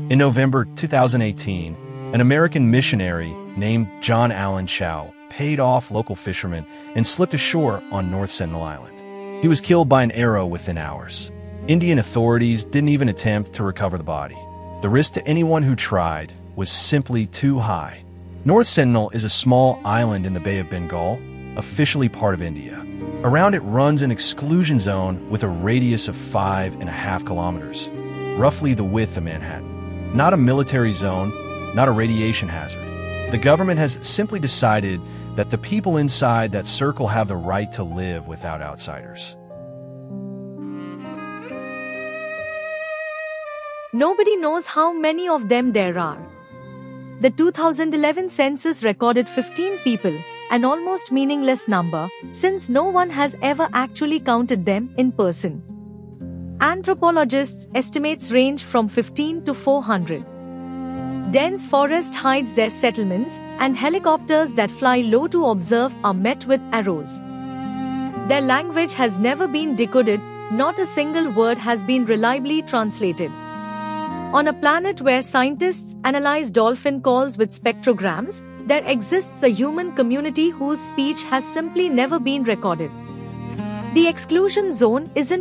In November 2018, an American missionary named John Allen Chau paid off local fishermen and slipped ashore on North Sentinel Island. He was killed by an arrow within hours. Indian authorities didn't even attempt to recover the body. The risk to anyone who tried was simply too high. North Sentinel is a small island in the Bay of Bengal, officially part of India. Around it runs an exclusion zone with a radius of 5.5 kilometers, roughly the width of Manhattan. Not a military zone, not a radiation hazard. The government has simply decided that the people inside that circle have the right to live without outsiders. Nobody knows how many of them there are. The 2011 census recorded 15 people, an almost meaningless number, since no one has ever actually counted them in person. Anthropologists' estimates range from 15 to 400. Dense forest hides their settlements, and helicopters that fly low to observe are met with arrows. Their language has never been decoded, not a single word has been reliably translated. On a planet where scientists analyze dolphin calls with spectrograms, there exists a human community whose speech has simply never been recorded. The exclusion zone isn't